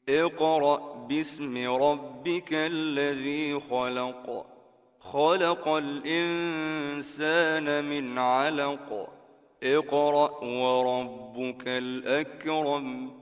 اقرأ باسم ربك الذي خلق خلق الإنسان من علق اقرأ وربك الأكرم